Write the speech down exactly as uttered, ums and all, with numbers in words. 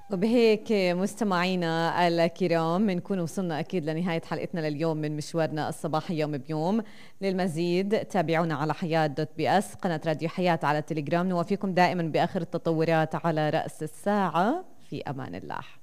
وبهيك مستمعينا الكرام بنكون وصلنا أكيد لنهاية حلقتنا لليوم من مشوارنا الصباحي يوم بيوم. للمزيد تابعونا على حياة دوت بي اس، قناة راديو حياة على التليجرام. نوافيكم دائما بآخر التطورات على رأس الساعة. في أمان الله.